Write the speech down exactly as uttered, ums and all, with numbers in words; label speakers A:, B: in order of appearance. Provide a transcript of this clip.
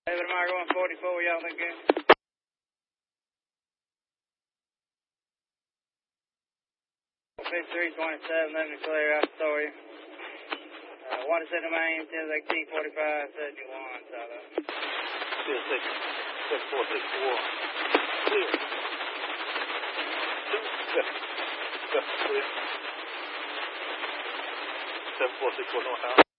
A: David, am I going forty-four, y'all think good? fifty-three twenty-seven, let me clear out the story. Uh, Water Center Main, ten X T forty-five seventy-one, Silo.
B: Clear six, seven four six four. Clear. Yes. Yes, clear. seven four six four northbound.